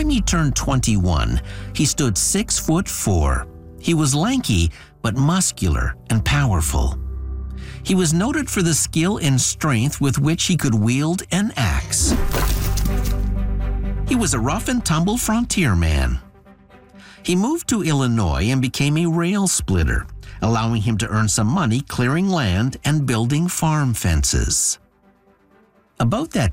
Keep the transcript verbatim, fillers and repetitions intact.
time he turned twenty-one, he stood six foot four. He was lanky, but muscular and powerful. He was noted for the skill and strength with which he could wield an axe. He was a rough and tumble frontierman. He moved to Illinois and became a rail splitter, allowing him to earn some money clearing land and building farm fences. About that